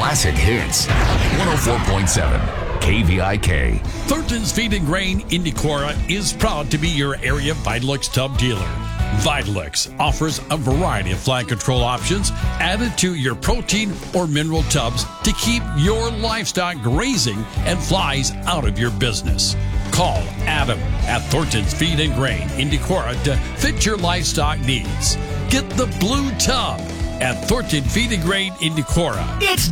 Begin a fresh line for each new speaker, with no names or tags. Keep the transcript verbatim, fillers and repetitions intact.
classic hits. one oh four point seven K V I K.
Thornton's Feed and Grain in Decorah is proud to be your area Vitalux tub dealer. Vitalux offers a variety of fly control options added to your protein or mineral tubs to keep your livestock grazing and flies out of your business. Call Adam at Thornton's Feed and Grain in Decorah to fit your livestock needs. Get the blue tub at Thornton Feed and Grain in Decorah.
It's